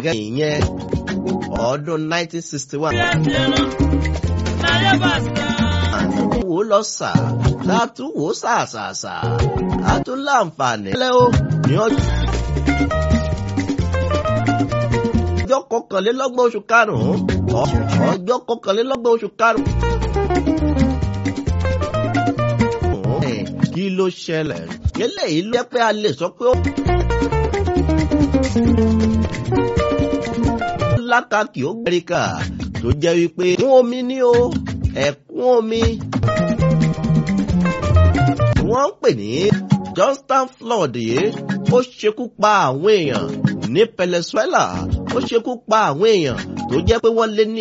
ìyẹn ọdún 1961. wò lọ sà látún wò sàṣàṣà látún láǹfààní lẹ́wọ́ ní ọjọ́ kọkànlélọ́gbọ̀n oṣù karùn-ún ọjọ́ kọkànlélọ́gbọ̀n oṣù karùn-ún. kí ló ṣẹlẹ̀? eléyìí ló jẹ́ pé a lè sọ pé ó lákàkì ó gbẹ̀ríkà tó jẹ́ wípé ẹ̀kún omi ní o ẹ̀kún omi wọ́n ń pè ní Johnstown flood yìí ó ṣekú pa àwọn èèyàn ní Venezuela ó ṣekú pa àwọn èèyàn tó jẹ́ pé wọ́n lé ní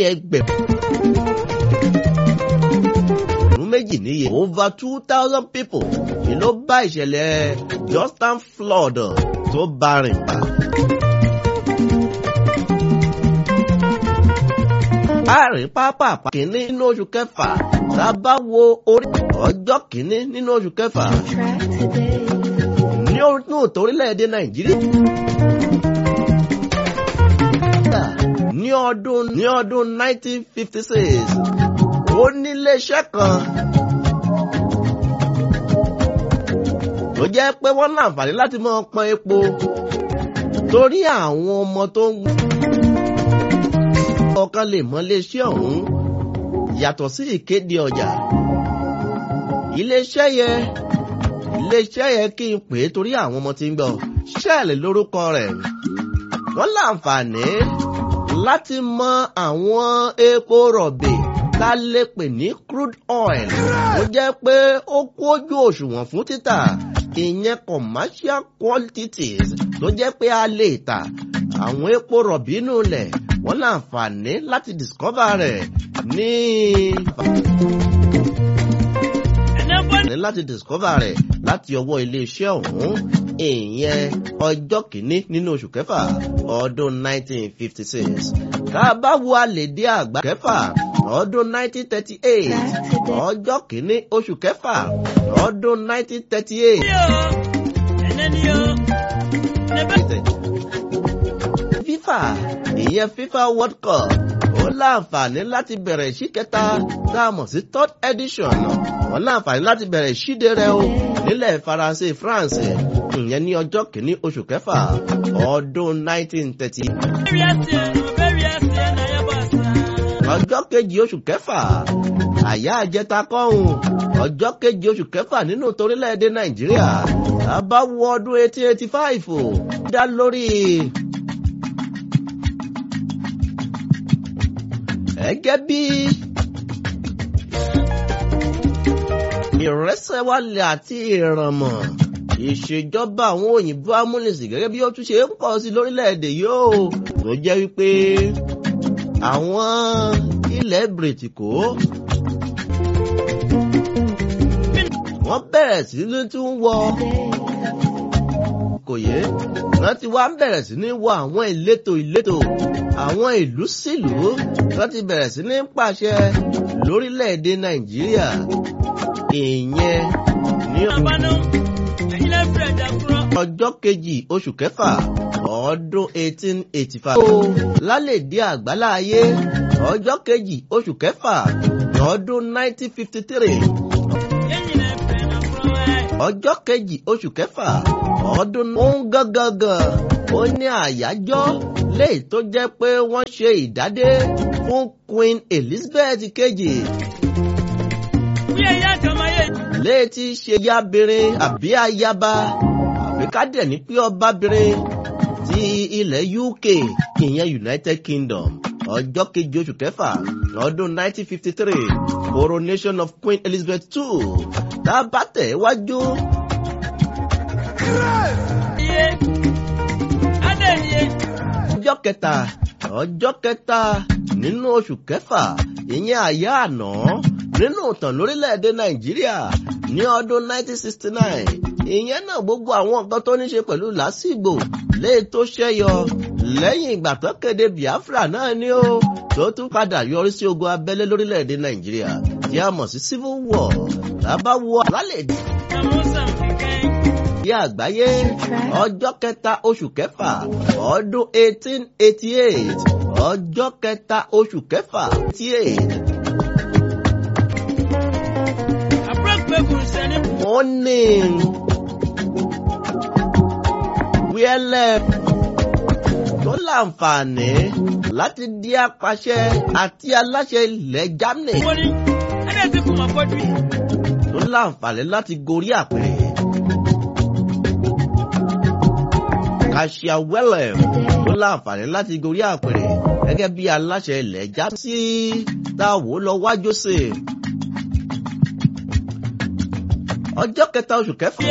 ẹgbẹ̀rún méjì níye over 2,000 people ni ló bá ìṣẹ̀lẹ̀ Johnstown flood tó bá rìn pa. àárín pápá kìíní nínú oṣù kẹfà tá a bá wo orí ọjọ́ kìíní nínú oṣù kẹfà ní orílẹ̀-èdè Nàìjíríà ní ọdún 1956 ó ní iléeṣẹ́ kan tó jẹ́ pé wọ́n láǹfààní láti máa pọn epo torí àwọn ọmọ tó ń ọ̀kan lè mọ iléeṣẹ́ ọ̀hún yàtọ̀ sí ìkéde ọjà. iléeṣẹ́ yẹn kí n pè é torí àwọn ọmọ tí ń gbọ́ Shell lórúkọ rẹ̀. wọ́n láǹfààní láti mọ àwọn epo rọ̀bì tá a lè pè ní crude oil ó jẹ́ pé ó kú ojú òṣùwọ̀n fún títà ìyẹn commercial quantities tó jẹ́ pé a lè tà àwọn epo rọ̀bì inú ilẹ̀ wọ́n láǹfààní láti discover rẹ̀ láti ọwọ́ iléeṣẹ́ ọ̀hún ìyẹn ọjọ́ kìíní nínú oṣù kẹfà ọdún 1956. ká bá wo àlèdé àgbà kẹfà ọdún 1938 ọjọ́ kìíní oṣù kẹfà ọdún 1938. ìyẹn FIFA World Cup ó láǹfààní láti bẹ̀rẹ̀ ìṣí kẹta tá a mọ̀ sí third edition wọ́n láǹfààní láti bẹ̀rẹ̀ ìṣíde rẹ̀ o nílẹ̀ Faransé France ìyẹn ní ọjọ́ kìíní oṣù kẹfà ọdún 1930. ọjọ́ kejì oṣù kẹfà àyà àjẹta kọ́hún ọjọ́ kejì oṣù kẹfà nínú torílẹ̀-èdè Nàìjíríà a bá wo ọdún 1885 dá lórí gẹ́gẹ́ bí ìrẹsẹ̀wálẹ̀ àti ìrànmọ́ ìṣèjọba àwọn òyìnbó amúnisìn gẹ́gẹ́ bí ó tún ṣe ń pọ̀ sí lórílẹ̀‐èdè yóò tó jẹ́ wípé àwọn ilẹ̀ bìrìtìkó wọ́n bẹ̀rẹ̀ sí ní tún wọ kò yé wọ́n ti wá bẹ̀rẹ̀ sí ní wọ àwọn ìletò àwọn ìlú sílùú wọ́n ti bẹ̀rẹ̀ sí ní pàṣẹ lórílẹ̀‐èdè Nàìjíríà ìyẹn ní ọjọ́ kejì oṣù kẹfà ọdún 1885 lálèdé àgbáláyé ọjọ́ kejì oṣù kẹfà ọdún 1953 ọjọ́ kejì oṣù kẹfà ọdún ohun gangan ó ní àyájọ́ léyìí tó jẹ́ pé wọ́n ṣe ìdádé fún Queen Elizabeth kejì léyìí tí ṣe yábìrin àbí ayaba àbí kádẹ̀ ní pé ọbabìnrin ti ilẹ̀ UK ìyẹn United Kingdom ọjọ́ kejì oṣù kẹfà ọdún 1953 coronation of Queen Elizabeth II tá a bá tẹ̀ wájú. ọjọ́ kẹta nínú oṣù kẹfà ìyẹn àyà àná nínú ìtàn lórílẹ̀‐èdè Nàìjíríà ní ọdún 1969 ìyẹn náà gbogbo àwọn nǹkan tó ní ṣe pẹ̀lú lásìgbò léè tó ṣẹ́yọ lẹ́yìn ìgbà tó kéde Biafra náà ni ó tó tún padà yọrí sí ogun abẹ́lé lórílẹ̀‐èdè Nàìjíríà tí a mọ̀ sí civil war lábá wọ lálẹ́ Ìdí àgbáyé ọjọ́ kẹta oṣù kẹfà ọdún 1888 ọjọ́ kẹta oṣù kẹfà 88. Wọ́n ní wíẹ́lẹ̀ tó láǹfààní láti di apàṣẹ àti aláṣẹ ilẹ̀ Germany tó láǹfààní láti gorí àpèrè. Kasia Wilhelm tó láǹfààní láti gorí àpèrè gẹ́gẹ́ bí aláṣẹ ilẹ̀ Germany sí táwo lọ wá Joseph. Ọjọ́ kẹta oṣù kẹfà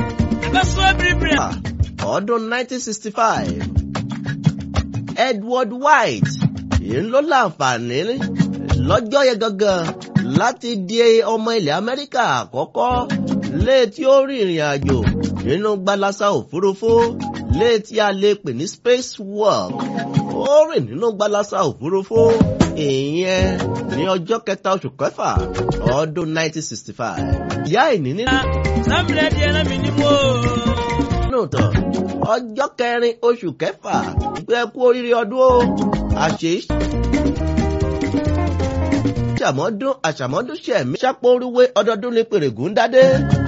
ọdún 1965 Edward White yìí ló láǹfààní lọ́jọ́ yẹn gangan láti di ọmọ ilẹ̀ Amẹ́ríkà àkọ́kọ́ létí ó rìnrìn àjò nínú gbalasa òfurufú létí a lè pè ní spacewalk. Ó rìn nínú gbalasa òfurufú ìyẹn ní ọjọ́ kẹta oṣù kẹfà ọdún 1965. Ìyá ìní nínú tán ọjọ́ kẹrin oṣù kẹfà ìgbẹ́ kú oríire ọdún ó àṣàmọ́dún ṣẹ̀mí ṣàpọ̀rúwé ọdọọdún ní pèrègùn dádé.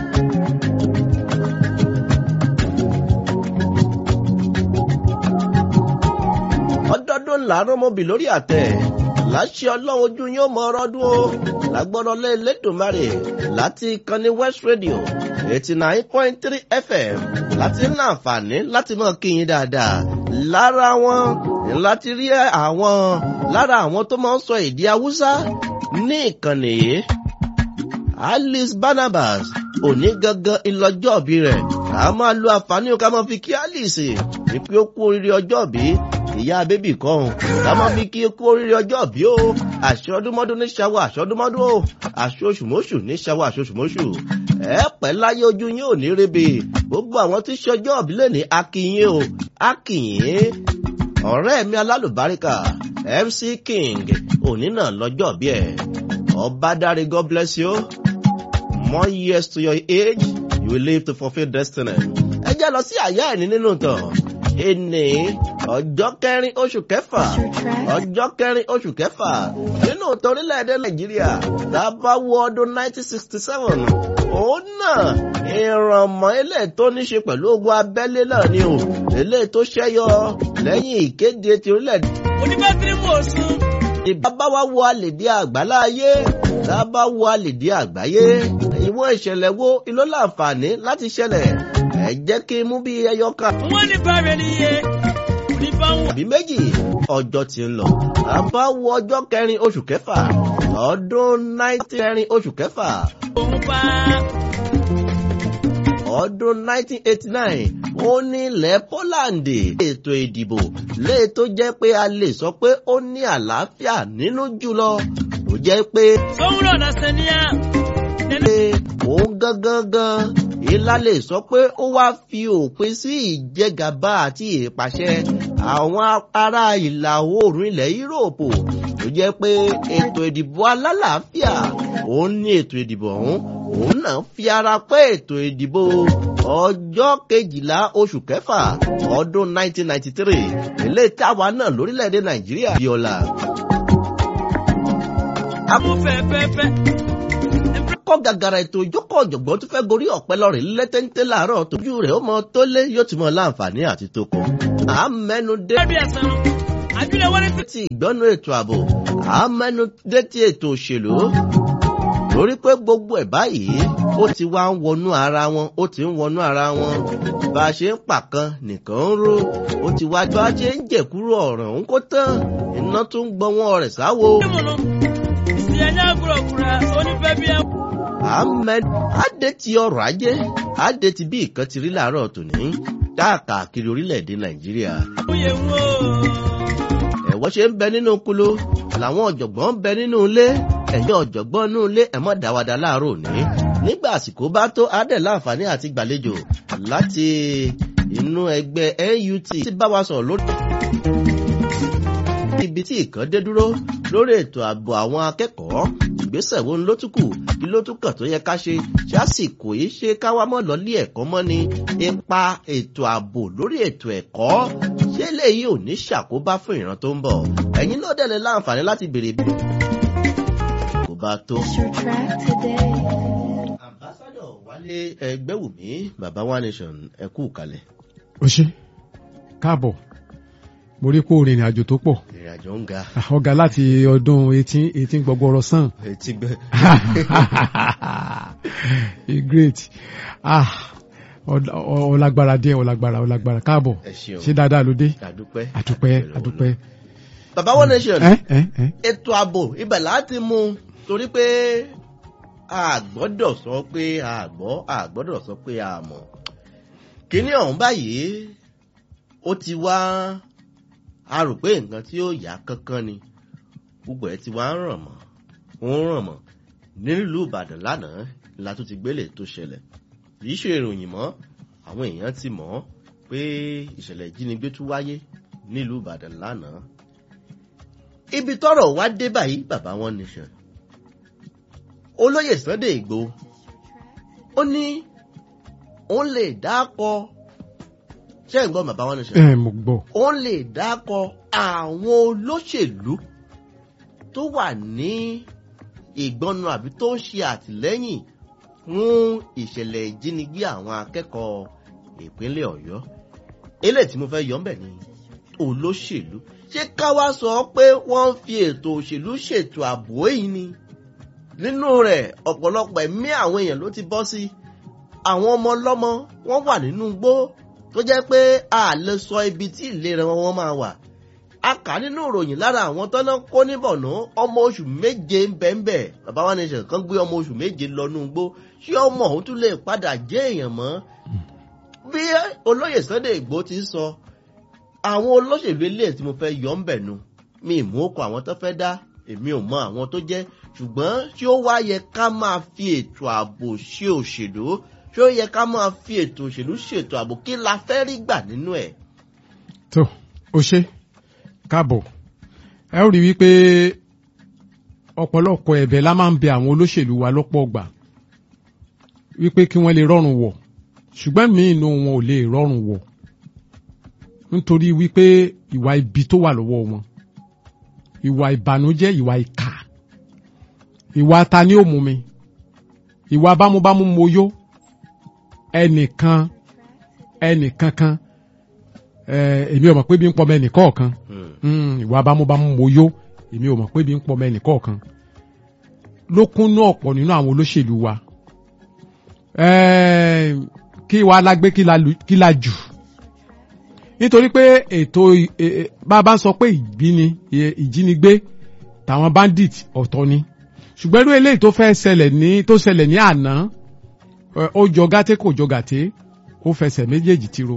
Ọdọọdún làárọ̀ mọ́bì lórí àtẹ̀ láṣẹ Ọlọ́run ojú yóò mọ ọrọ̀dún ó lágbọ́dọ̀ lé Elédùmarè láti ìkànnì West Radio 89.3 FM láti ní àǹfààní láti mọ̀ kí yín dáadáa. Lára wọn láti rí lára àwọn tó máa ń sọ èdè Haúsá ní ìkànnì yìí. Alice Barnabas òní gangan ìlọ́jọ́ ìbí rẹ̀. A máa lo àǹfààní ká máa fi kí Alice ní pé ó kú oríire ọjọ́ ìbí. Ìyá bébì kan ká máa fi kí ó kú oríire ọjọ́ ìbí o. Àṣọdúnmọ́dún ní ṣàwọ̀ àṣọdúnmọ́dún o. Àṣoṣùmọ́ṣù ní ṣàwọ̀ àṣoṣùmọ́ṣù. Ẹ pẹ́ láyé ojú yín ò ní rebe. Gbogbo àwọn tí ṣọjọ́ ìbí lè ní akínyìn o. Akínyìn ọ̀rẹ́ mi alálùbáríkà MC King òní náà lọ́jọ́ ìbí ẹ̀. Ọbádáre, God bless you. More years to your age, you will live to fulfill destiny. Ẹ jẹ́ lọ sí àyá ẹni nínú tán. Ẹni ọjọ́ kẹrin oṣù kẹfà nínú torílẹ̀-èdè Nàìjíríà lábá wo ọdún 1967. Òun náà ìrànmọ́ ilé tó ní ṣe pẹ̀lú ogun abẹ́lé náà ni o. Ilé tó ṣẹ́yọ lẹ́yìn ìkéde ti orílẹ̀-èdè. Oníbàtìrí mò ń sún. Ìbábá wa wo àlèdè àgbáláyé, lábá wo àlèdè àgbáyé. Ìwọ̀n ìṣẹ̀lẹ̀ wo ló láǹfààní láti ṣẹlẹ̀? Ẹ jẹ́ kí n mú bí ẹyọ kan. Wọ́n ní bàrẹ̀ níye. Àbí méjì ọjọ́ ti ń lọ. A bá wo ọjọ́ kẹrin oṣù kẹfà ọdún 19 oṣù kẹfà. Ọdún 1989 ó ní ilẹ̀ Poland ètò ìdìbò lè tó jẹ́ pé a lè sọ pé ó ní àlàáfíà nínú jùlọ. Ó jẹ́ pé Sọ́wọ́rọ̀ náà sẹ́níyà. Òun gangan ìlà lè sọ pé ó wá fi òpin sí ìjẹgàba àti ìpàṣẹ àwọn ará ìlà oòrùn ilẹ̀ Yúróòpù. Ó jẹ́ pé ètò ìdìbò alálàáfíà òun ní ètò ìdìbò òun náà fi ara pẹ́ ètò ìdìbò ọjọ́ 12 oṣù kẹfà ọdún 1993 ilé táwa náà lórílẹ̀‐èdè Nàìjíríà bíọ́lá. Amúfẹ́fẹ́fẹ́. Kọ́ gàgàrà ètò ìjókòó ọ̀jọ̀gbọ́n tó fẹ́ gorí ọ̀pẹ lọ́rẹ̀ lẹ́tẹ́ńtẹ́ láàárọ̀ tójú rẹ̀ ó mọ tó lé yóò ti mọ láǹfààní àti tó kọ. À ń mẹ́nu dé ti ìgbọ́nú ètò ààbò, à ń mẹ́nu dé ti ètò òṣèlú. Lórí pé gbogbo ẹ̀ báyìí ó ti wá ń wọnú ara wọn, ó ti ń wọnú ara wọn. Bá a ṣe ń pàkan nìkan ń ró, ó ti wá bá a ṣe ń jẹ̀kúrò ọ̀ràn ń kó tán. Iná tún gbọ́wọ́ rẹ̀ sáwo. Adé ti ọrọ̀ ajé, adé ti bí ìkan ti rí láàárọ̀ tòní, káàkiri orílẹ̀-èdè Nàìjíríà. Ẹ̀wọ́ ṣe ń bẹ nínú kúló, làwọn ọ̀jọ̀gbọ́n ń bẹ nínú ilé, ẹ̀yin ọ̀jọ̀gbọ́n nínú ilé ẹ má dáwadà láàárọ̀ òní. Nígbà àsìkò bá tó, adé láǹfààní àti gbàlejò láti inú ẹgbẹ́ NUT tí bá wa sọ̀rọ̀ lórí ibi tí ìkan dé dúró lórí ètò ààbò àwọn akẹ́kọ̀ọ́. Ìgbésẹ̀ wo ló tún kù kí ló tún kàn tó yẹ ká ṣe ṣásìkò yìí ṣe káwá mọ́ lọ lé ẹ̀kọ́ mọ́ ni ipa ètò ààbò lórí ètò ẹ̀kọ́ ṣé eléyìí ò ní ṣàkóbá fún ìran tó ń bọ̀ ẹ̀yin náà dẹ̀ lè láǹfààní láti béèrè bí kò bá tó. Ambassador Wálé Ẹgbẹ́wùmí bàbá One Nation ẹ kú kalẹ̀. ó ṣe káàbọ̀ mo rí kó rìnrìn àjò tó pọ̀. ìrìn àjò ń ga. ọ̀gá láti ọdún 18 gbọgbọrọ sàn. etí gbẹ. great ọlágbára díẹ̀ ọlágbára káàbọ̀ ṣé dáadáa ló dé. àdúpẹ́. bàbá One Nation ètò ààbò ibẹ̀ láti mú torí pé a gbọ́dọ̀ sọ pé a gbọ́ a gbọ́dọ̀ sọ pé a mọ̀ kíní ọ̀hún báyìí ó ti wá a rò pé nǹkan tí ó yá kankan ni gbogbo ẹ̀ ti wá ń ràn mọ́ nílùú Ìbàdàn lánàá la tó ti gbélé tó ṣẹlẹ̀ kìí ṣe ìròyìn mọ́ àwọn èèyàn ti mọ̀ pé ìṣẹ̀lẹ̀ ìjínigbé tún wáyé nílùú Ìbàdàn lánàá ibi tọ́rọ̀ wá dé báyìí bàbá One Nation olóyè Sunday Igboho ó ní òun lè dákọ ṣé ẹ̀ ń gbọ́ bàbá One Nation mo gbọ́ òun lè dákọ àwọn olóṣèlú tó wà ní ìgbọnnu àbí tó ń ṣe àtìlẹ́yìn fún ìṣẹ̀lẹ̀ ìjínigbé àwọn akẹ́kọ̀ọ́ ìpínlẹ̀ Ọ̀yọ́ eléyìí tí mo fẹ́ yọ ńbẹ̀ ni olóṣèlú ṣé ká wá sọ pé wọ́n ń fi ètò òṣèlú ṣètò ààbò yìí ni nínú rẹ̀ ọ̀pọ̀lọpọ̀ ẹ̀mí àwọn èèyàn ló ti bọ́ sí àwọn ọmọ ọlọ́mọ wọ́n wà nínú igbó tó jẹ́ pé a lè sọ ibi tí ìlera wọn máa wà a kà nínú ìròyìn lára àwọn tọ́nà kó ní Borno ọmọ oṣù 7 ń bẹ́ńbẹ́ bàbá One Nation kan gbé ọmọ oṣù 7 lọ nú igbó ṣé ọmọ òun tún lè padà jẹ́ èèyàn mọ́ bí olóyè Sunday Igboho ti sọ àwọn olóṣèlú ilé tí mo fẹ́ yọ ń bẹ̀ nu mi mú ọkọ̀ àwọn tó fẹ́ dá èmi ò mọ àwọn tó jẹ́ ṣùgbọ́n ṣé ó wá yẹ ká máa fi ètò ààbò ṣe òṣèlú ṣé ó yẹ ká máa fi ètò òṣèlú ṣètò ààbò kí la fẹ́ rí gbà nínú ẹ̀. tó o ṣe káàbọ̀ ẹ ó rí wípé ọ̀pọ̀lọpọ̀ ẹ̀bẹ̀ la máa ń bẹ àwọn olóṣèlú wa lọ́pọ̀ ọgbà wípé kí wọ́n lè rọrùn wọ̀ ṣùgbọ́n míì inú wọn ò lè rọrùn wọ̀ nítorí wípé ìwà ibi tó wà lọ́wọ́ wọn ìwà ìbànújẹ́ ìwà ìkà ìwà ta ni ó mú mi ìwà bámúbámú mo yó ẹnìkankan èmi ò mọ̀ pé bí ń pọ̀ mọ́ ẹnìkọ̀ọ̀kan ìwà bámúbámú mo yó èmi ò mọ̀ pé bí ń pọ̀ mọ́ ẹnìkọ̀ọ̀kan ló kúnnú ọ̀pọ̀ nínú àwọn olóṣèlú wa kí wa lágbé kí la jù nítorí pé ètò bàbá ń sọ pé ìjínigbé tàwọn bandit ọ̀tọ̀ ni ṣùgbọ́n irú eléyìí tó ṣẹlẹ̀ ní àná ó jọ gàté kò jọ gàté ó fẹsẹ̀ méjèèjì tiro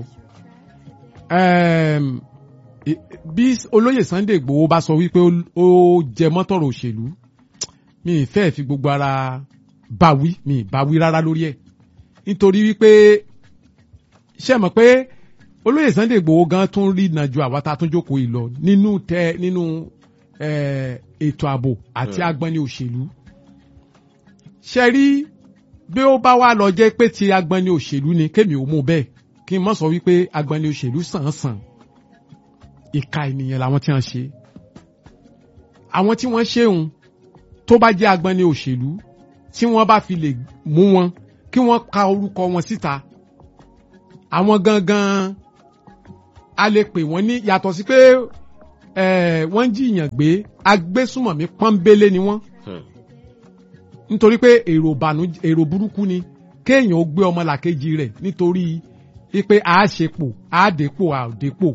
bí olóyè Sunday Igboho bá sọ wípé ó jẹ mọ́tọ̀rọ̀ òṣèlú mi ì fẹ́ fi gbogbo ara báwí rárá lórí ẹ̀ nítorí wípé ṣé mọ̀ pé olóyè Sunday Igboho gan tún rí ìnàjò àwa tá a tún jókòó yìí lọ nínú ètò ààbò àti agbọ́ni òṣèlú ṣe rí bí ó bá wá lọ jẹ́ pé ti agbọ́ni òṣèlú ni kémi ò mú bẹ́ẹ̀ kí n mọ̀ sọ wípé agbọ́ni òṣèlú sàn ìka ènìyàn làwọn tí wọ́n ṣe àwọn tí wọ́n ṣe òun tó bá jẹ́ agbọ́ni òṣèlú tí wọ́n bá fi lè mú wọn kí wọ́n ka orúkọ wọn síta àwọn gangan a lè pè wọ́n ní yàtọ̀ sí pé wọ́n jiyàn gbé agbésùmọ̀mí pọ́nbélé ni wọ́n nítorí pé èrò burúkú ni kéèyàn ó gbé ọmọlàkejì rẹ̀ nítorí pé a ṣepò a dépò a ò dépò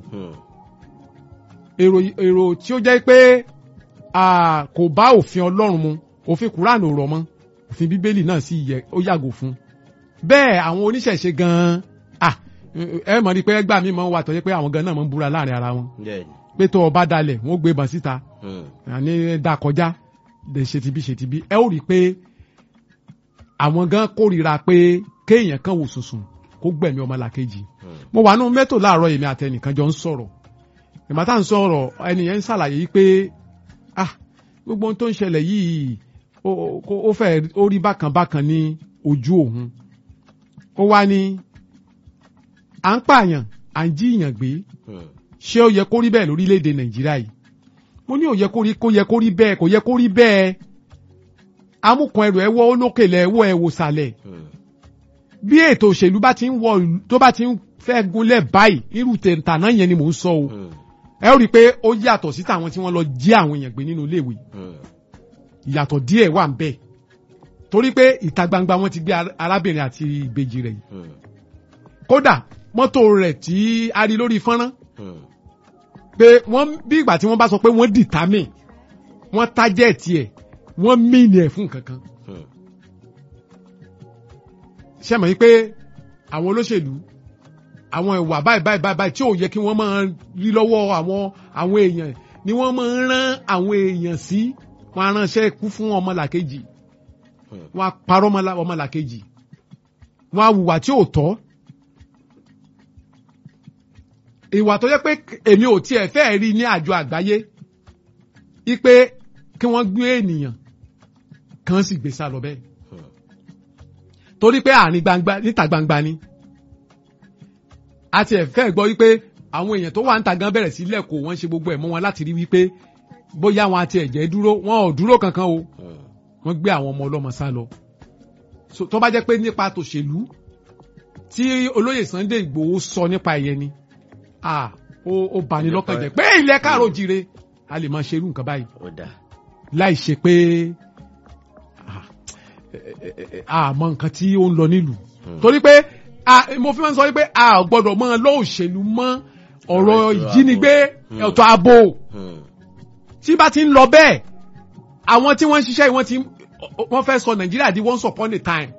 èrò tí ó jẹ́ pé kò bá òfin Ọlọ́run mu òfin Kùránì ò rọ̀ mọ́ òfin Bíbélì náà sì ó yàgò fún bẹ́ẹ̀ àwọn oníṣẹ̀ṣe gan-an ẹ mọ̀ ní pé ẹgbàá mi máa ń wà tọ́jú pé àwọn gan náà máa ń búra láàrin ara wọn pé tó ọba dalẹ̀ wọ́n gbé bàn síta ní dá kọjá ṣètìbí ẹ ó rí i pé àwọn gan kórìíra pé kéèyàn kan wò sùnsùn kó gbẹ̀mí ọmọlàkejì mo wà nínú mẹ́tò láàárọ̀ èmi àtẹnìkan jọ ń sọ̀rọ̀ ìgbà tá à ń sọ̀rọ̀ ẹnìyẹn ń ṣàlàyé pé gbogbo ohun tó ń ṣẹlẹ̀ yìí ó fẹ́ ó rí bákan bákan ní ojú òun ó wá ní à ń pààyàn à ń jíyàn gbé ṣé ó yẹ kó rí bẹ́ẹ̀ lórílẹ̀‐èdè Nàìjíríà yìí mo ní ó yẹ kó rí bẹ́ẹ̀ kò yẹ kó rí bẹ́ẹ̀ amúkan ẹrù ẹwọ́ olókèlè ẹwọ́ ẹwò sàlẹ̀ bí ètò òṣèlú bá ti ń wọ tó bá ti ń fẹ́ gúnlẹ̀ báyìí irú tẹ̀ǹtà náà yẹn ni mò ń sọ o ẹ ó rí i pé ó yàtọ̀ sí tàwọn tí wọ́n lọ jí àwọn èèyàn gbé nínú iléèwé ìyàtọ̀ díẹ̀ wà ń bẹ̀ torí pé ìta gbangba wọn ti gbé arábìnrin àti ìbejì rẹ̀ yìí kódà mọ́tò rẹ̀ tí a rí lórí fọ́nrán pé wọ́n bí ìgbà tí wọ́n bá sọ pé wọ́n dìtámì wọ́n tájẹ̀tì ẹ̀ wọ́n mìíní ẹ̀ fún kankan ṣe mọ̀ wípé àwọn olóṣèlú àwọn ìwà báyìí tí ò yẹ kí wọ́n máa rí lọ́wọ́ àwọn èèyàn ni wọ́n máa ń rán àwọn èèyàn sí wọ́n á ránṣẹ́ ikú fún ọmọlàkejì wọ́n á parọ́ ọmọlàkejì wọ́n á hùwà tí ò tọ́ ìwà tó yẹ pé èmi ò tiẹ̀ fẹ́ rí ní àjọ àgbáyé wípé kí wọ́n gbé ènìyàn kan sì gbé sá lọ bẹ́ẹ̀ torí pé àárín gbangba níta gbangba ni àti ẹ̀fẹ́ gbọ́ wípé àwọn èèyàn tó wà ń ta gan bẹ̀rẹ̀ sí lẹ́kọ̀ọ́ wọ́n ṣe gbogbo ẹ̀ mọ́ wọn láti rí wípé bóyá wọn àti ẹ̀jẹ̀ dúró wọn ò dúró kankan o wọ́n gbé àwọn ọmọ ọlọ́mọ sá lọ tó bá jẹ́ pé nípa tòṣèlú tí olóyè Sunday Ìgbòho sọ nípa ẹ̀yẹ ni ó bani lọ́kàn jẹ́ pé ilẹ̀ káàró jire a lè máa ṣerú nǹkan báyìí láì ṣe pé àmọ́ nǹkan tí ó ń lọ nílùú torí pé mo fi máa ń sọ wípé a gbọ́dọ̀ máa lọ òṣèlú mọ́ ọ̀rọ̀ ìjínigbé ètò ààbò tí bá ti ń lọ bẹ́ẹ̀ àwọn tí wọ́n ń ṣiṣẹ́ wọ́n fẹ́ sọ Nàìjíríà di once upon a time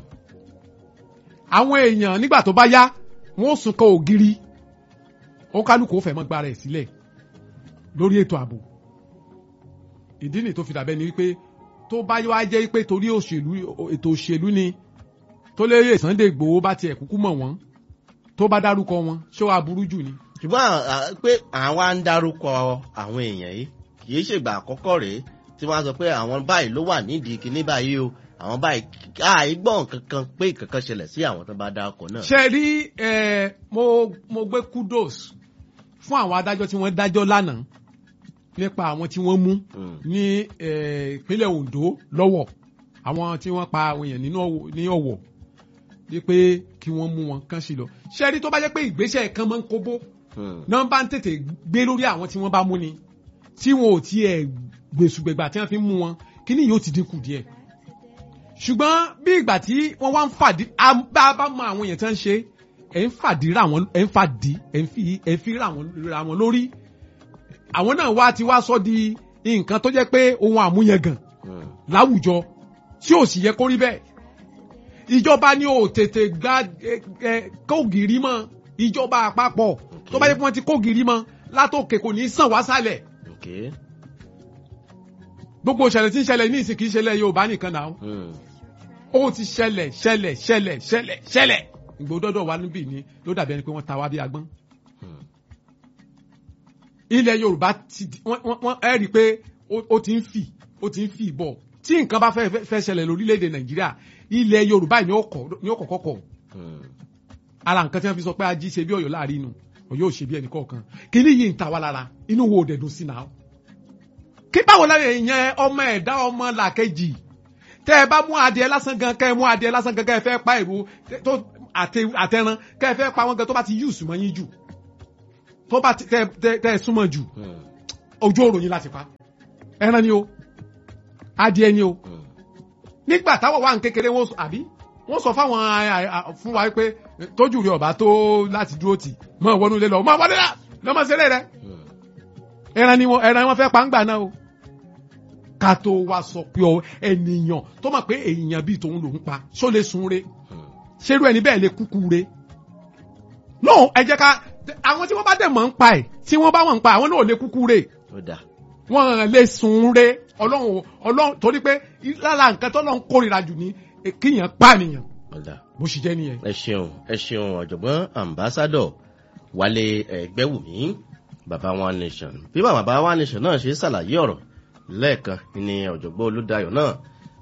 àwọn èèyàn nígbà tó bá yá wọ́n ó sunkọ ògiri ó kálukú ó fẹ́ mọ́ gba rẹ̀ sílẹ̀ lórí ètò ààbò ìdí nìyí tó fi dàbẹ́ ni wípé tó bá wá jẹ́ pé torí ètò òṣèlú ni tó lè Sunday Igboho bá tiẹ̀ kúkú mọ̀ wọ́n tó bá dárúkọ wọn ṣé wàá burú jù ni. ṣùgbọ́n pé àwa ń dárúkọ àwọn èèyàn yìí kì í ṣègbà àkọ́kọ́ rèé tí wọ́n á sọ pé àwọn báyìí ló wà nídìí kinní báyìí o àwọn báyìí àìgbọ́n kankan pé kankan ṣẹlẹ̀ sí àwọn tó bá dárúkọ náà. ṣe rí mo gbé kudos fún àwọn adájọ́ tí wọ́n dájọ́ lánàá nípa àwọn tí wọ́n mú ní ìpínlẹ̀ Ondo lọ́wọ́ àwọn tí wọ́n pa àwọn èèyàn ní Ọ̀wọ̀ wípé kí wọ́n mú wọn kán sí lọ. ṣé rí tó bá jẹ́ pé ìgbésẹ̀ kan máa ń kóbó náà bá ń tètè gbé lórí àwọn tí wọ́n bá mú ni tí wọn ò tiẹ̀ gbèsùgbègbà tí wọ́n fi mú wọn kíní yóò ti dínkù díẹ̀. ṣùgbọ́n bí ìgbà tí wọ́n wá ń fàdí bá mọ àwọn èèyàn tí wọ́n ń ṣe ẹ̀ ń fàdí ẹ̀ ń fi ra wọn lórí àwọn náà wá ti wá sọ di nǹkan tó jẹ́ pé ohun àmúyangàn láwùjọ tí ò sì yẹ kó rí bẹ́ẹ̀. ìjọba ni ò tètè gba kógìrì mọ́ ìjọba àpapọ̀ tó bá yẹ kí wọ́n ti kógìrì mọ́ látòkè kò ní sàn wá sálẹ̀. gbogbo ìṣẹ̀lẹ̀ tí ń ṣẹlẹ̀ ní ìsìn kì í ṣẹlẹ̀ Yorùbá nìkan náà ó ti ṣẹlẹ̀ Ìgbòho dọ́dọ̀ wa níbí ni ló dàbí ẹni pé wọ́n ta wá bí agbọ́n. ilẹ̀ Yorùbá wọ́n ẹ rí i pé ó ti ń fì bọ̀ tí nǹkan bá fẹ́ ṣẹlẹ̀ lórílẹ̀‐èdè Nàìjíríà ilẹ̀ Yorùbá ni ó kọ́kọ́ kọ̀ ara nǹkan tí wọ́n fi sọ pé ají ṣe bí Ọ̀yọ́ láàrin inú Ọ̀yọ́ ò ṣe bí ẹnì kọ̀ọ̀kan kíní yìí ń ta wá lára inú wo ò dẹ̀dùn sí náà kí báwo lára ìyẹn ọmọ ẹ̀dá ọmọ làkejì tẹ́ ẹ bá mú adìẹ lásán gan kẹ́ ẹ mú adìẹ lásán gan kẹ́ ẹ fẹ́ pa èrò àtẹran kẹ́ ẹ fẹ́ pa wọn gan tó bá ti yùsù mọ́ yín jù tó bá tẹ́ ẹ súnmọ́ jù ojú ọ̀rọ̀ yín láti pa ẹran ni o adìẹ ni o nígbà táwọn wà ń kékeré wọ́n sọ fáwọn fún wa pé tójú rí ọba tó láti dúró tì mọ́ wọnú ilé lọ mọ́ wọlé lá lọ́mọ ṣeré rẹ ẹran ni wọ́n fẹ́ pa ń gbà náà o ká tó wá sọ pé ènìyàn tó mọ̀ pé èèyàn bíi tòun lòún pa ṣó lè sun re ṣerú ẹni bẹ́ẹ̀ lè kúkú re no ẹ jẹ́ ká àwọn tí wọ́n bá dẹ̀ mọ̀ ń pa ẹ̀ tí wọ́n bá wọ̀ ń pa àwọn náà lè kúkú re wọ́n lè sun re ọlọ́run torí pé lára nǹkan tó lọ́n kórìíra jù ní kíyàn pànìyàn bó ṣe jẹ́ nìyẹn. ẹ ṣeun ọ̀jọ̀gbọ́n ambassador Wálé Ẹgbẹ́wùmí baba One Nation bí bàbá One Nation náà ṣe ṣàlàyé ọ̀rọ̀ lẹ́ẹ̀kan ní ọ̀jọ̀gbọ́n Olúdáyọ̀ náà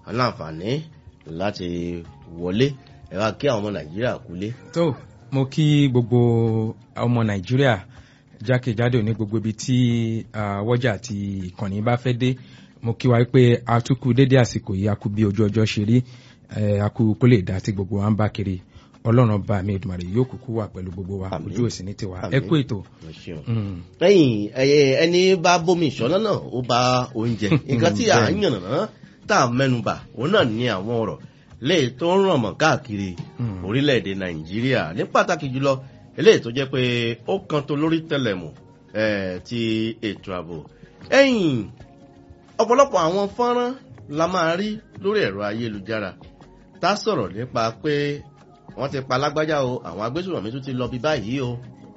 aláǹfààní láti wọlé ẹ wá kí àwọn ọmọ nàìjíríà kúlé. tó mo kí gbogbo ọmọ nàìjíríà jákèjádò ní gbogbo ibi tí wọ́jà àti ìkànnì bá fẹ́ dé mo kí wa pé a tún kú dédé àsìkò yìí a kú bí ojú ọjọ́ ṣe rí a kú kó lè dá tí gbogbo wa ń bá kiri ọlọ́run bá mi Èdùmàrè yóò kúkú wà pẹ̀lú gbogbo wa ojú òsì ní tiwa ẹ kú ètò. lẹ́yìn ẹni bá bómi ìṣọ́nà náà ó bá oúnjẹ nǹkan tí à ń yànnàná tá a mẹ́nubà òun náà ní àwọn ọ̀rọ̀ léè tó ń ràn mọ́ káàkiri orílẹ̀-èdè nàìjíríà ní pàtàkì jùlọ eléyìí tó jẹ́ pé ó kan tó lórí tẹlẹ̀mù ti ètò ààbò. ẹ̀yìn ọ̀pọ̀lọpọ̀ àwọn fọ́nrán la máa rí lórí ẹ̀rọ ayélujára tá a sọ̀rọ̀ nípa pé wọ́n ti pa lágbájá o àwọn agbésùnmọ̀mí tún ti lọ bí báyìí o.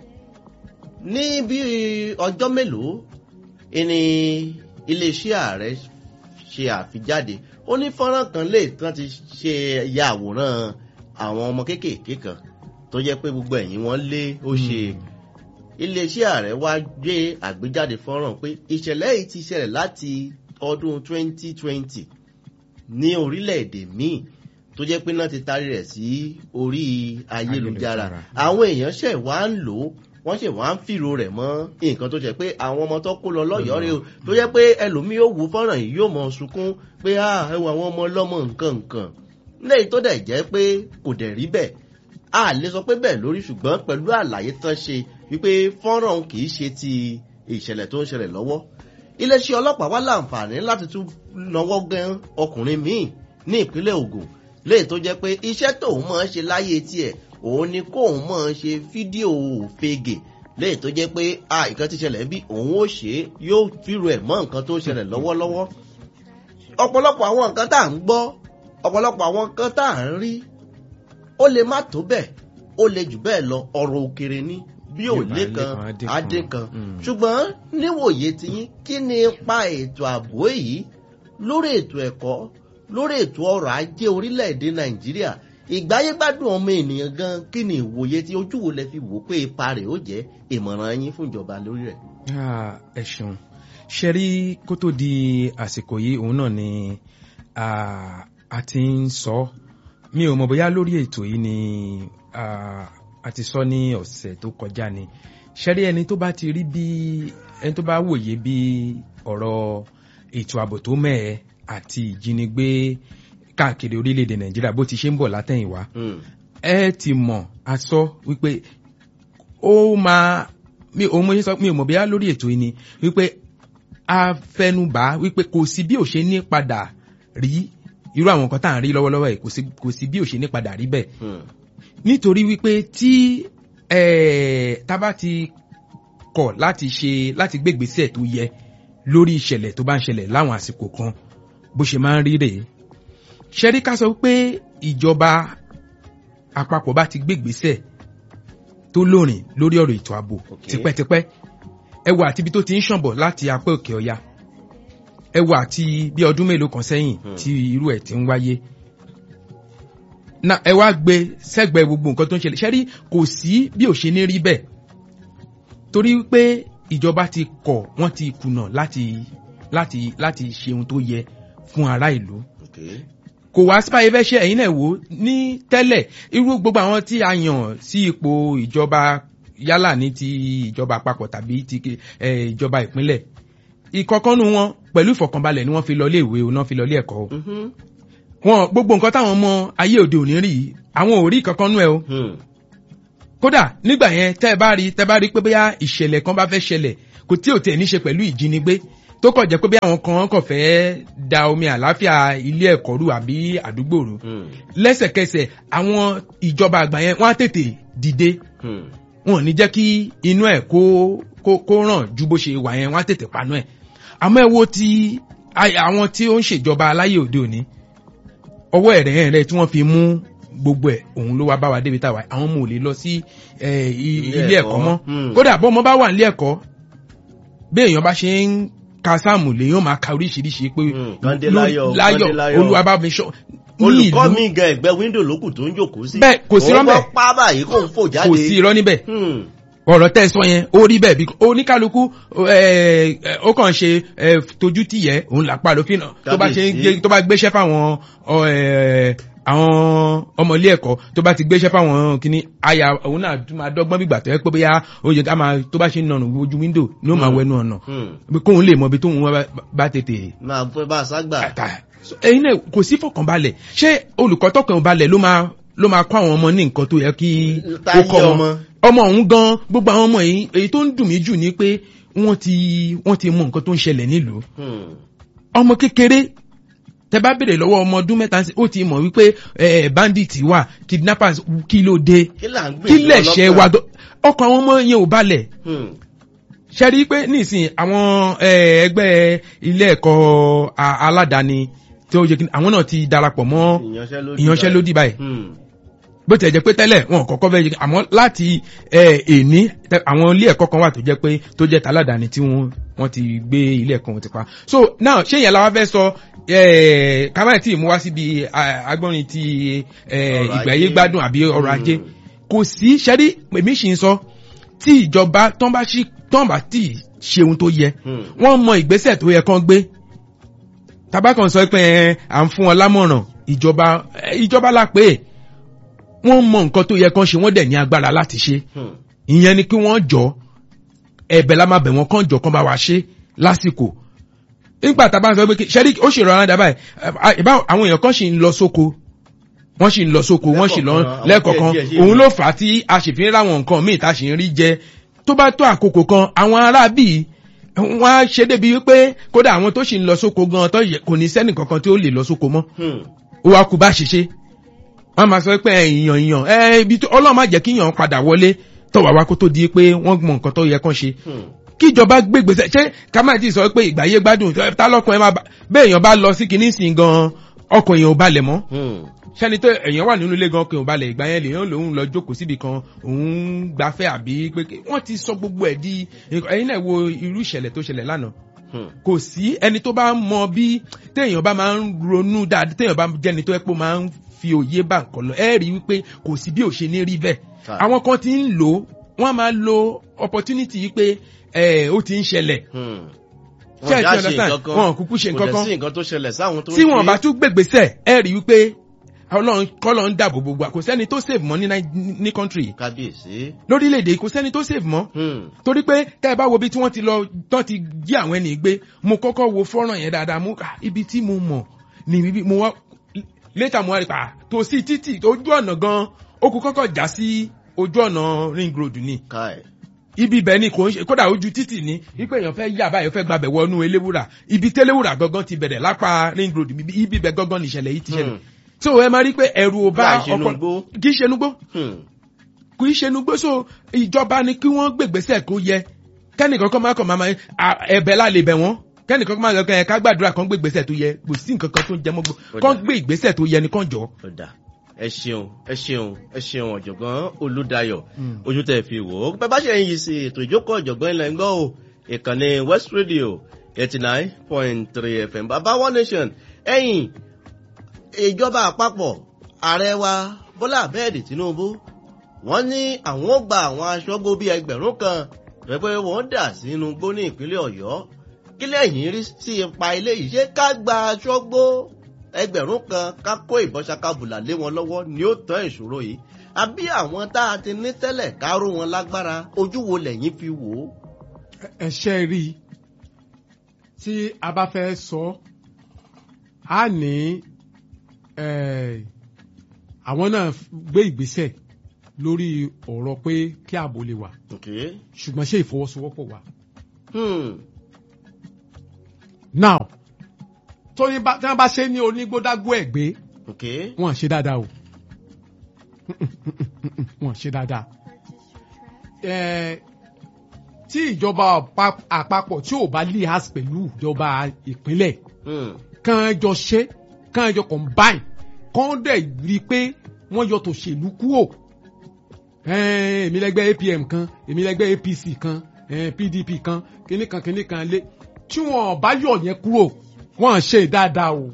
ní bí ọjọ́ mélòó ni iléeṣẹ́ ààrẹ ṣe àfijáde ó ní fọ́nrán kan lè tán ti ṣe ya àwòrán àwọn ọmọ kéékèèké kan tó jẹ́ pé gbogbo ẹ̀yìn wọn lé ó ṣe iléeṣẹ́ ààrẹ wá gbé àgbéjáde fọ́nrán pé ìṣẹ̀lẹ̀ yìí ti ṣẹlẹ̀ láti ọdún 2020 ní orílẹ̀-èdè míì tó jẹ́ pé náà ti tarí rẹ̀ sí orí ayélujára àwọn èèyàn ṣẹ̀ wá ń lò ó wọ́n ṣẹ̀ wá ń fìrò rẹ̀ mọ́ nǹkan tó jẹ́ pé àwọn ọmọ tó kó lọ lọ́yọ̀ọ́ rẹ̀ o tó jẹ́ pé ẹlòmíì ó wù fọ́nrán yìí yóò mọ̀ sunkún pé ẹwà àwọn ọmọ ọlọ́mọ nǹkan lẹ́yìn tó dẹ̀ jẹ́ pé kò dẹ̀ rí bẹ́ẹ̀ a lè sọ pé bẹ́ẹ̀ lórí ṣùgbọ́n pẹ̀lú àlàyé tán ṣe wípé fọ́nrán kì í ṣe ti ìṣẹ̀lẹ̀ tó ń ṣẹlẹ̀ lọ́wọ́ iléeṣẹ́ ọlọ́pàá wá láǹfààní láti tún nawọ́ gan ọkùnrin míì ní ìpínlẹ̀ Ògùn léyìí tó jẹ́ pé iṣẹ́ tóun máa ń ṣe láyé tiẹ̀ òun ni kóun máa ń ṣe fídíò òfegè léyìí tó jẹ́ pé nǹkan ti ṣẹlẹ̀ bí òun ó ṣe yóò fìrò ẹ̀ mọ́ nǹkan tó ṣẹlẹ̀ lọ́wọ́lọ́wọ́ ọ̀pọ̀lọpọ̀ àwọn nǹkan tá à ń gbọ́ ọ̀pọ̀lọpọ̀ àwọn nǹkan tá à ń rí ó lè má tó bẹ́ẹ̀ ó lè jù bẹ́ẹ̀ lọ ọ̀rọ̀ òkèrè ni bí ò lé kan adé kan ṣùgbọ́n níwòye tiyín kí ni ipa ètò ààbò yìí lórí ètò ẹ̀kọ́ lórí ètò ọrọ̀ ajé orílẹ̀-èdè Nàìjíríà ìgbáyégbádùn ọmọ ènìyàn gan kí ni ìwòye tí ojú wo lẹ fi wò pé ipa rẹ̀ ó jẹ́ ìmọ̀ràn yín fún ìjọba lórí rẹ̀. ẹ ṣeun ṣe rí kó tó di àsìkò yìí òun náà ni a ti ń sọ mi ò mọ̀ bóyá lórí ètò yìí ni a ti sọ ní ọ̀sẹ̀ tó kọjá ni ṣe rí ẹni tó bá ti rí bí ẹni tó bá wòye bí ọ̀rọ̀ ètò ààbò tó mẹ́ẹ̀ àti ìjínigbé káàkiri orílẹ̀-èdè Nàìjíríà bó ti ṣe ń bọ̀ látẹ̀yìnwá ẹ ti mọ̀ asọ wípé ó máa mi ò mọ̀ bóyá lórí ètò yìí ni wípé a fẹnubà wípé kò sí bí ò ṣe ní padà rí irú àwọn nǹkan tá à ń rí lọ́wọ́lọ́wọ́ yìí kò sí bí ò ṣe ní padà rí bẹ́ẹ̀ nítorí wípé tí tá bá ti kọ̀ láti gbégbèsè tó yẹ lórí ìṣẹ̀lẹ̀ tó bá ń ṣẹlẹ̀ láwọn àsìkò kan bó ṣe máa ń rí rèé ṣẹ́rí ká sọ pé ìjọba àpapọ̀ bá ti gbégbèsè tó lórin lórí ọ̀rọ̀ ètò ààbò tipẹ́tipẹ́ ẹwà àti ibi tó ti ń ṣànbọ̀ láti apá òkè ọya ẹwà àti bí ọdún mélòó kan sẹ́yìn tí irú ẹ̀ ti ń wáyé ẹ wá gbé sẹ́gbẹ̀ẹ́ gbogbo nǹkan tó ń ṣẹlẹ̀ ṣẹ́rí kò sí bí ò ṣe ní rí bẹ́ẹ̀ torí pé ìjọba ti kọ̀ wọ́n ti kùnà láti ṣe ohun tó yẹ fún ará ìlú kò wá sípàyẹ fẹ́ ṣe ẹ̀yin náà wò ní tẹ́lẹ̀ irú gbogbo àwọn tí a yàn sí ipò ìjọba yálà ní ti ìjọba àpapọ̀ tàbí ti ìjọba ìpínlẹ̀ ìkọ̀kọ́nú wọn pẹ̀lú ìfọ̀kànbalẹ̀ ni wọ́n fi lọ ilé ìwé náà fi lọ ilé ẹ̀kọ́ wọn gbogbo nǹkan táwọn ọmọ ayé òde òní rí àwọn ò rí ìkọ̀kọ́nú ẹ̀ o kódà nígbà yẹn tẹ́ bá rí pé bóyá ìṣẹ̀lẹ̀ kan bá fẹ́ ṣẹlẹ̀ kò tí ò tẹ̀ ní ṣe pẹ̀lú ìjínigbé tó kọ̀ jẹ́ pé bí àwọn kan kò fẹ́ da omi àlàáfíà ilé ẹ̀kọ́ rú àbí àdúgbò rú lẹ́sẹ̀kẹsẹ̀ àwọn ìjọba àgbà yẹn wọ́n á tètè dìde wọn ò ní jẹ́ kí inú ẹ̀ kó ràn ju bó ṣe wà yẹn wọ́n á tètè panú ẹ̀ àmọ́ ẹ wo ti àwọn tí ó ń ṣèjọba aláyé òde òní ọwọ́ ẹ̀rẹ̀ tí wọ́n fi mú gbogbo ẹ̀ òun ló wá bá wa débi táwa àwọn ọmọ ò lè lọ sí ilé ẹ̀kọ́ mọ́ kódà bọ́ ọmọ bá wà nílé ẹ̀kọ́ bí èèyàn bá ṣe ń ka sáàmù lèyàn máa ka oríṣiríṣi pé láyọ̀ olúwa bá mi ṣọ́ olùkọ́ mi gan ẹ̀gbẹ́ wíńdò lókù tó ń jòkó sí bẹ́ẹ̀ kò sí rọ́ńbẹ́ pa báyìí kò ń fò jáde kò sí irọ́ níbẹ̀ ọ̀rọ̀ tẹ́ sọ yẹn ó rí bẹ́ẹ̀ bí oníkálukú ó kàn ṣe tójú tìyẹ́ òun làpá lófin náà tó bá gbéṣẹ́ fáwọn àwọn ọmọ ilé ẹ̀kọ́ tó bá ti gbéṣẹ́ fáwọn kìíní àyà òun náà máa dọ́gbọ́n bí gbàtọ́ ẹ pé bóyá ó yẹ ká máa tó bá ṣe ń nànú ojú wíńdò ní ó máa wẹnu ọ̀nà kóun lè mọ ibi tóun bá tètè. máa fẹ́ bá a ságbà. ẹ̀yin náà kò sí fọkànbalẹ̀ ṣé olùkọ́ tọkànbalẹ̀ ló máa kọ́ àwọn ọmọ ní nǹkan tó yẹ kí ó kọ́ wọn ọmọ òun gan gbogbo àwọn ọmọ yìí èyí tó ń dùn mí jù ni pé wọ́n ti mọ nǹkan tó ń ṣẹlẹ̀ nílùú ọmọ kékeré tẹ bá béèrè lọ́wọ́ ọmọ ọdún mẹ́ta ó ti mọ̀ wípé bandits wà kidnappers kí ló dé kí lẹ̀ṣẹ̀ wa ọkàn àwọn ọmọ yẹn ò balẹ̀ ṣe rí pé nísìnyí àwọn ẹgbẹ́ ilé ẹ̀kọ́ aládàáni tí ó yẹ kí àwọn náà ti darapọ̀ mọ́ ìyanṣẹ́lódì báyìí bó ti ẹ̀ jẹ́ pé tẹ́lẹ̀ wọn kọ́kọ́ fẹ́ yẹ àmọ́ láti èní àwọn ilé ẹ̀kọ́ kan wà tó jẹ́ pé tó jẹ́ taládàáni tí wọ́n ti gbé ilé ẹ̀kọ́ wọn ti pa so now ṣé yẹn la wá fẹ́ sọ kámáyì tí mú wá síbi agbọ́nrin ti ìgbàyé gbádùn àbí ọrọ̀ ajé kò sí ṣẹ́rí èmi sì ń sọ tí ìjọba tán bá tí ṣe ohun tó yẹ wọ́n mọ ìgbésẹ̀ tó yẹ kán gbé tabakan sọ pé à ń fún wọn lámọ̀ràn ìjọba la pé wọ́n mọ nǹkan tó yẹ kán ṣe wọ́n dẹ̀ ní agbára láti ṣe ìyẹn ni kí wọ́n jọ ẹ̀bẹ̀ la máa bẹ̀ wọ́n kán jọ kán bá wa ṣe lásìkò nígbà tá a bá sọ pé ṣẹ́rí ó ṣèrò ara dábàá àwọn èèyàn kan ṣì ń lọ sóko wọ́n ṣì ń lọ sóko wọ́n ṣì lọ lẹ́ẹ̀kọ̀ọ̀kan òun ló fà á tí a sì fi ń ráwọn nǹkan míì tá a sì ń rí jẹ tó bá tó àkókò kan àwọn ará bíi wọ́n á ṣe débi wípé kódà àwọn tó ṣì ń lọ sóko gan tó kò ní sẹ́nì kankan tí ó lè lọ sóko mọ́ ó wá kú bá ṣiṣẹ́ wọ́n máa sọ pé èèyàn ibi tó Ọlọ́run má jẹ́ kí èèyàn padà wọlé tọ̀wá wá kó tó di pé wọ́n mọ nǹkan tó yẹ kán ṣe kíjọba gbégbèsè ṣé kámáàtì sọ pé ìgbàyé gbádùn tálọ́kùn ẹ̀ máa bẹ́ẹ̀ èèyàn bá lọ sí kinní sìn gan ọkàn èèyàn ò balẹ̀ mọ́ ṣẹ́ni tó èèyàn wà nínú ilé gan ọkàn ò balẹ̀ ìgbà yẹn lèèyàn lòun lọ jókòó síbi kan òun gbafẹ́ àbí pé wọ́n ti sọ gbogbo ẹ̀ di ẹ̀yin náà wo irú ìṣẹ̀lẹ̀ tó ṣẹlẹ̀ lánàá kò sí ẹni tó bá mọ bí téèyàn bá máa ń ronú dáadáa téèyàn bá jẹ́ni tó ẹ́ pé máa ń fi òye bá nǹkan lọ ẹ rí wípé kò sí bí ò ṣe ní rí bẹ́ẹ̀ àwọn kan ti ń lò wọ́n máa lo opportunity yìí pé ó ti ń ṣẹlẹ̀ wọn kúkú ṣe nǹkan kan tí wọn bá tún gbègbèsè ẹ rí wípé Ọlọ́run kọ́lọ́ ń dàbò gbogbo kò sẹ́ni tó save mọ́ ní country lórílẹ̀‐èdè kò sẹ́ni tó save mọ́ torí pé tẹ́ ẹ bá wo bí tí wọ́n ti lọ tán ti jí àwọn ẹni gbé mo kọ́kọ́ wo fọ́nrán yẹn dáadáa mú ibi tí mo mọ̀ ní ibi mo wá later mo wá rí pa tó sí títì ojú ọ̀nà gan ó kú kọ́kọ́ já sí ojú ọ̀nà ring road ni ibi ibẹ̀ ni kò ń ṣe kódà ojú títì ni wípé èèyàn fẹ́ yà báyìí fẹ́ gbàbẹ̀ wọnú eléwúrà ibi tẹ́léwúrà gangan ti bẹ̀rẹ̀ lápá ring road ibi ibẹ̀ gangan ni ìṣẹ̀lẹ̀ yìí ti ṣẹlẹ̀ tí o ẹ máa rí pé ẹ̀rù ò bá ọkọ̀ kì í ṣe nugbó kì í ṣe nugbó so ìjọba ni kí wọ́n gbègbèsè kó yẹ kẹ́nìkan kan máa kàn máa ẹ̀bẹ̀ lále bẹ̀ wọ́n kẹ́nìkan máa kàn ká gbàdúrà kan gbé ìgbésẹ̀ tó yẹ kò sí nǹkan kan tó ń jẹ mọ́gbó kan gbé ìgbésẹ̀ tó yẹ ni kan jọ. ẹ ṣeun ọ̀jọ̀gbọ́n Olúdáyọ̀ ojú tẹ̀ fi wò ó bẹ́ẹ̀ bá ṣe ń yí sí ètò ìjókòó ọ̀jọ̀gbọ́n ilẹ̀ ń gbọ́ o ìkànnì West Radio 89.3 FM bàbá One Nation ẹ̀yìn ìjọba àpapọ̀ ààrẹ wa Bọ́lá Ahmed Tinubu wọ́n ní àwọn ó gba àwọn aṣọ́gbó bíi 1000 kan pẹ̀pẹ́ wọ́n dà sínú igbó ní ìpínlẹ̀ Ọ̀yọ́ kí lẹ́yìn rí sí ipa ilé yìí ṣé ká gba aṣọ́gbó 1000 kan ká kó ìbọn ṣakabùlà lé wọn lọ́wọ́ ni ó tán ìṣòro yìí àbí àwọn tá a ti ní tẹ́lẹ̀ ká ró wọn lágbára ojú wo lẹ́yìn fi wò ó. ẹ ṣe rí i tí a bá fẹ́ sọ á ní àwọn náà gbé ìgbésẹ̀ lórí ọ̀rọ̀ pé kí ààbò lè wà ṣùgbọ́n ṣé ìfọwọ́sowọ́pọ̀ wà. now tí wọ́n bá ṣe ní onígbódágbó ẹ̀gbẹ́ wọ́n ṣe dáadáa o wọ́n ṣe dáadáa tí ìjọba àpapọ̀ tí ò bá lias pẹ̀lú ìjọba ìpínlẹ̀ kàn jọ ṣe kàn jọ combine kàn dẹ̀ rí i pé wọ́n yọ tòṣèlú kúrò èmi lẹ́gbẹ́ APM kan èmi lẹ́gbẹ́ APC kan PDP kan kíní kan lé tí wọ́n bá yọ yẹn kúrò wọ́n ṣe dáadáa o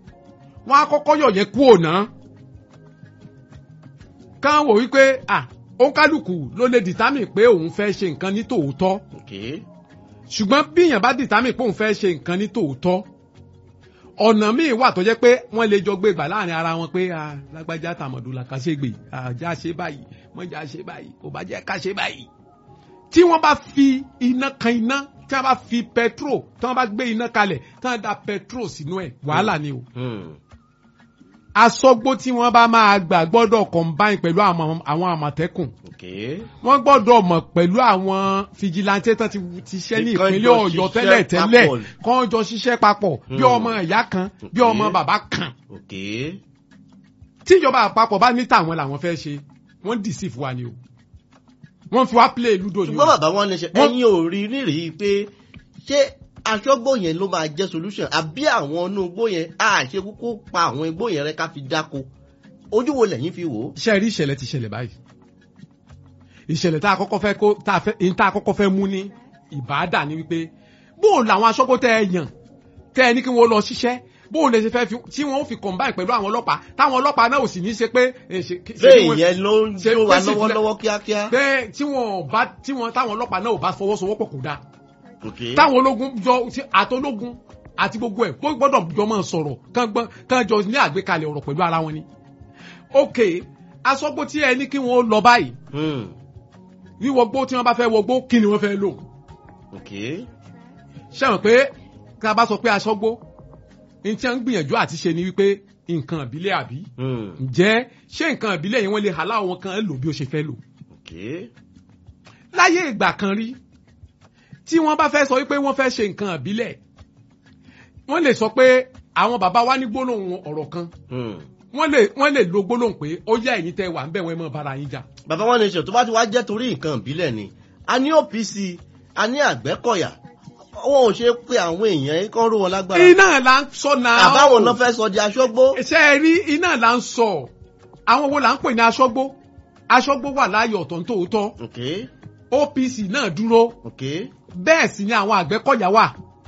wọ́n á kọ́kọ́ yọ yẹn kúrò náà kàn wò wípé ó kálukú ló lè determine pé òun fẹ́ ṣe nǹkan ní tòótọ́ Okay. ṣùgbọ́n bí èèyàn bá determine pé òun fẹ́ ṣe nǹkan ní tòótọ́ ọ̀nà míì wà tó jẹ́ pé wọ́n lè jọ gbé gbà láàrin ara wọn pé lágbájá tàmọ̀dù là ká ṣe gbè àjá ṣe báyìí mọ́jà ṣe báyìí kò bá jẹ́ ká ṣe báyìí. tí wọ́n bá fi iná kan iná tí wọ́n bá fi petrol tí wọ́n bá gbé iná kalẹ̀ tí wọ́n da petrol sínú ẹ̀ wàhálà ni o. Aṣọ́gbó tí wọ́n bá máa gbà gbọ́dọ̀ combine pẹ̀lú àwọn Àmọ̀tẹ́kùn. Okay. Wọ́n gbọ́dọ̀ mọ̀ pẹ̀lú àwọn fìjìláńtẹ́ tán ti ṣiṣẹ́ ní ìpínlẹ̀ Ọ̀yọ́ tẹ́lẹ̀ kán jọ ṣiṣẹ́ papọ̀ bí ọmọ ìyá kan bí ọmọ bàbá kan. Okay. Tíjọba àpapọ̀ bá ní tàwọn làwọn fẹ́ ṣe wọ́n deceive wa ni o wọ́n fi wá play ludo ni o. ṣùgbọ́n bàbá wọn ní ṣe ẹ̀yin ò rí nírìí pé ṣé aṣọ́gbó yẹn ló máa jẹ́ solution àbí àwọn inú igbó yẹn á ṣe kúkú pa àwọn igbó yẹn rẹ́ ká fi dáko ojú wo lẹ́yìn fi wò ó. ṣe rí ìṣẹ̀lẹ̀ ti ṣẹlẹ̀ báyìí ìṣẹ̀lẹ̀ tá a kọ́kọ́ fẹ́ mú ní ìbáàdà ni wípé bóò làwọn aṣọ́gbó tẹ́ ẹ yàn tẹ́ ẹ ní kí wọ́n lọ ṣiṣẹ́ bóò lè ṣe fẹ́ fi tí wọ́n fi combine pẹ̀lú àwọn ọlọ́pàá táwọn ọlọ́pàá náà ò sì ní ṣe pé. bẹ́ẹ̀ yẹn ló ń jó wa lọ́wọ́lọ́wọ́ kíákíá. bẹ́ẹ̀ táwọn ọlọ́pàá náà ò bá fọwọ́sowọ́pọ̀ kò dáa. táwọn ológun jọ àtológun àti gbogbo ẹ̀ gbọ́dọ̀ jọ máa sọ̀rọ̀ kán jọ ní àgbékalẹ̀ ọ̀rọ̀ pẹ̀lú ara wọn ni. ok aṣọ́gbó tí ẹ ní kí wọ́n lọ báyìí wíwọgbó tí wọ́n bá fẹ́ wọgbó kí ni wọ́n fẹ́ lò. ṣé mọ̀ pé ká bá sọ pé aṣọ́gbó ní tí wọ́n ń gbìyànjú àti ṣe ni wípé nǹkan ìbílẹ̀ àbí ǹjẹ́ ṣé nǹkan ìbílẹ̀ yẹn wọ́n lè hàlá wọn kan lò bí ó ṣe fẹ́ lò. láyé ìgbà kan rí tí wọ́n bá fẹ́ sọ wípé wọ́n fẹ́ ṣe nǹkan ìbílẹ̀ wọ́n lè sọ pé àwọn bàbá wa ní gbólóhùn ọ̀rọ̀ kan wọ́n lè lo gbólóhùn pé ó yá ẹ̀yin tẹ́ wà ń bẹ̀ wọ́n mọ́ bára yín jà. bàbá wọn ní ṣe tó bá ti wá jẹ́ torí nǹkan ìbílẹ̀ ni a ní OPC a ní Àgbẹ̀kọ̀yà wọn ò ṣe pé àwọn èèyàn kan ró wọn lágbára. iná là ń sọ náà. àbáwọn náà fẹ́ sọ di aṣọ́gbó. ṣé ẹ rí iná là ń sọ àwọn wo là ń pè ní aṣọ́gbó aṣọ́gbó wà láàyè ọ̀tọ̀ ní tòótọ́. OPC náà dúró. bẹ́ẹ̀ sì ni àwọn Àgbẹ̀kọ̀yà wà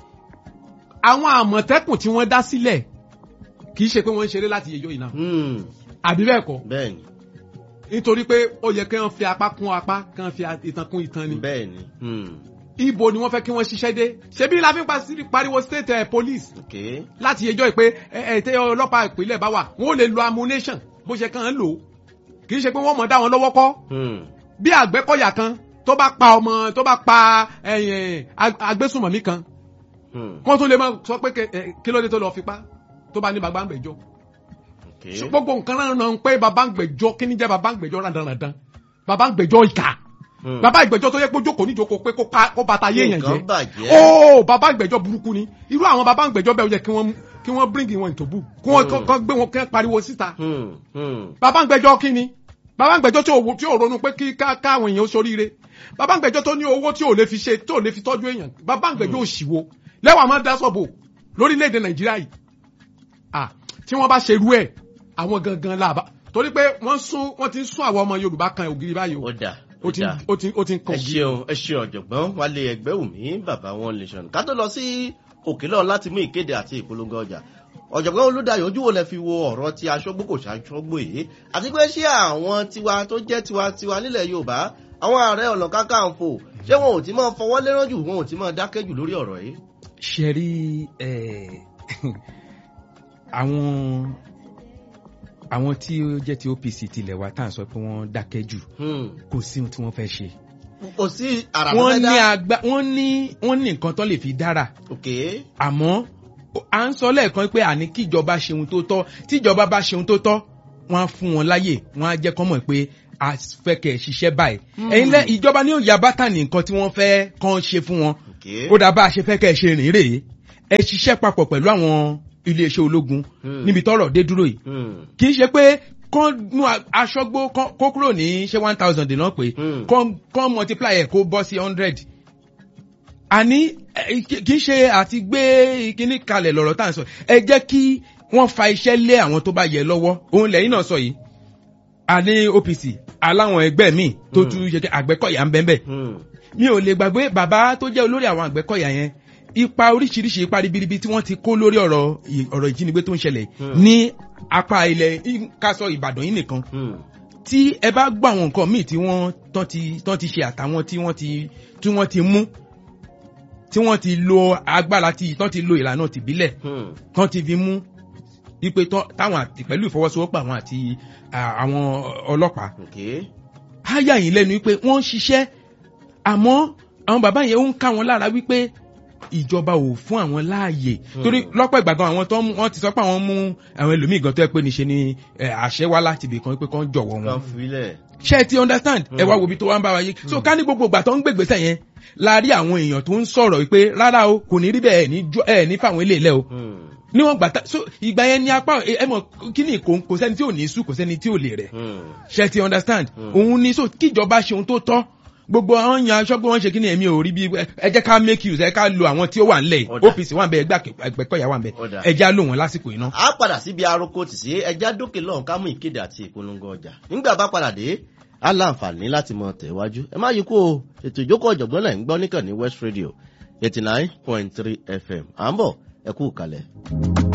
àwọn Àmọ̀tẹ́kùn tí wọ́n dá sílẹ̀ kì í ṣe pé wọ́n ń ṣeré láti yẹjọ́ ìná. àbí bẹ́ẹ̀ kọ́. bẹ́ẹ̀ni. nítorí pé ó yẹ kí wọ́n fi apá kún apá kí wọ́n fi ìtàn kún ìtàn ni. bẹ́ẹ̀ni. ibo ni wọ́n fẹ́ kí wọ́n ṣiṣẹ́ dé ṣebí la fi ń pariwo state police. láti yẹjọ́ ìpè tẹ ọlọ́pàá ìpínlẹ̀ bá wà wọ́n lè lo ammunition bó ṣe kàn án lò kì í ṣe pé wọ́n mọ̀ dá wọn lọ́wọ́ kọ́. bí Àgbẹ̀kọ̀yà kan tó bá pa agbésùnmọ̀mí kan wọ́n tún lè máa sọ pé kí ló dé tó lọ fipá tó bá ní bàbá ń gbẹ́jọ́. gbogbo nǹkan náà ń pẹ́ bàbá ń gbẹ́jọ́ kí ni jẹ́ bàbá ń gbẹ́jọ́ rándanrandan bàbá ń gbẹ́jọ́ ìkà bàbá ìgbẹ́jọ́ tó yẹ pé jókòó níjókòó pé kó bàtà yé èèyàn jẹ́ ó bàbá ìgbẹ́jọ́ burúkú ni irú àwọn bàbá ń gbẹ́jọ́ bẹ́ẹ̀ ó yẹ kí wọ́n bring wọn into book kí wọ́n gbé wọn kẹ́ pariwo síta. bàbá ń gbẹ́jọ́ kí ni bàbá ń gbẹ́jọ́ tí ò ronú pé kí káwọn èèyàn ó ṣoríire bàbá ń gbẹ́jọ́ tó ní owó tí ò lè fi ṣe tí ò lè fi tọ́jú èèyàn bàbá ń gbẹ́jọ́ òṣìwò lẹ́wọ̀n máa dá sọ́bò lórílẹ̀‐èdè Nàìjíríà yìí tí wọ́n bá ṣe irú ẹ̀ àwọn gangan làbá torí pé wọ́n ti ń sún àwọn ọmọ Yorùbá kan ògiri báyìí o. ó ti ń kàn ògiri. ẹ ṣeun ọ̀jọ̀gbọ́n Wálé Ẹgbẹ́wùmí bàbá One Nation ká tó lọ sí òkè lọ́run láti mú ìkéde àti ìpolongo ọjà ọ̀jọ̀gbọ́n Olúdáyọ̀ ojú wo lẹ fi wo ọ̀rọ̀ ti aṣọ́gbó kò ṣàṣọ́gbó yìí àti pé ṣé àwọn tiwa tó jẹ́ tiwa nílẹ̀ Yorùbá àwọn Ààrẹ Ọ̀nà Kakanfò ṣé wọn ò ti máa fọwọ́ lérán jù wọn ò ti máa dákẹ́ jù lórí ọ̀rọ̀ yìí. ṣe rí àwọn tí ó jẹ́ ti OPC tilẹ̀ wa tá à ń sọ pé wọ́n dákẹ́ jù kò sí ohun tí wọ́n fẹ́ ṣe. kò sí àràbọ̀ fẹ́ dá. wọ́n ní nǹkan tó lè fi dára. àmọ́ à ń sọ lẹ́ẹ̀kan pé àní kíjọba ṣe ohun tó tọ́ tíjọba bá ṣe ohun tó tọ́ wọ́n á fún wọn láyè wọ́n á jẹ́ kọ́ mọ̀ pé a fẹ́ kẹ́ ẹ̀ ṣiṣẹ́ báyìí. ẹ̀yin ìjọba ní òòyà bátà ní nǹkan tí wọ́n fẹ́ kàn ṣe fún wọn. ó dà bá a ṣe fẹ́ kẹ́ ẹ̀ ṣe rìn rèé ẹ ṣiṣẹ́ papọ̀ pẹ̀lú àwọn iléeṣẹ́ ológun níbi tọ́rọ̀ dé dúró yìí kì í ṣe pé kán nu aṣọ́gbó kó kúrò ní ṣé 1000 dènà pé kán multiply ẹ̀ kó bọ́ sí 100 àní kì í ṣe àti gbé kíní kalẹ̀ lọ́rọ̀ tá à ń sọ ẹ jẹ́ kí wọ́n fa iṣẹ́ lé àwọn tó bá yẹ lọ́wọ́ òun lẹ́yìn náà sọ yìí àní OPC aláwọn ẹgbẹ́ mi tó tún ṣe Àgbẹ̀kọ̀yà ń bẹ́ẹ̀ mi ò lè gbàgbé bàbá tó jẹ́ olórí àwọn Àgbẹ̀kọ̀yà yẹn ipa oríṣiríṣi ipa ribiribi tí wọ́n ti kó lórí ọ̀rọ̀ ìjínigbé tó ń ṣẹlẹ̀ ní apá ilẹ̀ kásọ̀ Ìbàdàn yìí nìkan tí ẹ bá gbọ́ àwọn nǹkan míì tí wọ́n tán ti ṣe àtàwọn tí wọ́n ti mú tí wọ́n ti lo agbára tán ti lo ìlànà tìbílẹ̀ tán ti fi mú wípé táwọn àti pẹ̀lú ìfọwọ́sowọ́pọ̀ àwọn àti àwọn ọlọ́pàá. á yà yín lẹ́nu wípé wọ́n ń ṣiṣẹ́ àmọ́ àwọn bàbá yẹn ó ń ká wọn lára wípé ìjọba ò fún àwọn láàyè torí lọ́pọ̀ ìgbà gan àwọn wọ́n ti sọ pé àwọn mú àwọn ẹlòmíì gan tó yẹ pé níṣe ni àṣẹ wá láti ibì kan pé kán jọ̀wọ́ wọn. ṣé ti understand ẹ wá wo ibi tó wá ń bá wa yé so ká ní gbogbo ìgbà tó ń gbègbèsẹ̀ yẹn la rí àwọn èèyàn tó ń sọ̀rọ̀ wípé rárá o kò ní rí bẹ́ẹ̀ ní fáwọn ilé ilẹ̀ o níwọ̀n gbà so ìgbà yẹn ní apá ẹ mọ̀ kí ni kò sẹ́ni tí ò ní sùn kò sẹ́ni tí ò lè rẹ̀ ṣé ti understand òun ni so kíjọba ṣe ohun tó tọ́ gbogbo àwọn yan aṣọ́gbó wọn ṣe kí ni èmi ò rí bí ẹ jẹ́ ká make use ẹ ká lo àwọn tí ó wà ńlẹ̀ OPC wà ń bẹ Ẹgbẹ́kọ̀yà wà ń bẹ ẹ já lò wọ́n lásìkò iná. a padà síbi aroko tì sí ẹja dókè lọ́hùn ká mú ìkéde àti ìpolongo ọjà nígbà bá padà dé á láǹfààní láti mọ tẹ̀wájú ẹ má yí kú o ètò ìjókòó ọ̀jọ̀gbọ́n náà ń gbọ́ níkànnì West Radio 89.3 FM à ń bọ̀ ẹ kú kalẹ̀.